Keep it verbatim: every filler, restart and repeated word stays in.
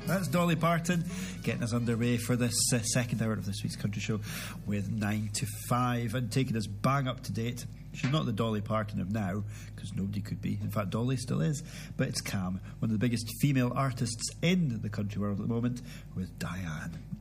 That's Dolly Parton getting us underway for this uh, second hour of this week's Country Show with nine to five and taking us bang up to date. She's not the Dolly Parton of now, because nobody could be. In fact, Dolly still is. But it's Cam, one of the biggest female artists in the country world at the moment, with Diane.